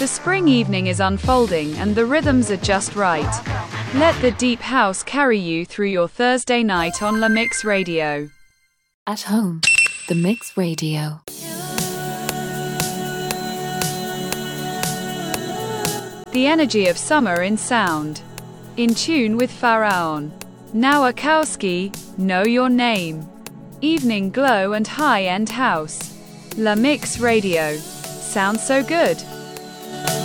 The spring evening is unfolding and the rhythms are just right. Let the deep house carry you through your Thursday night on La Mix Radio. At home, The Mix Radio. The energy of summer in sound. In tune with Pharaon. Nowakowski, Know Your Name. Evening glow and high-end house. La Mix Radio. Sounds so good.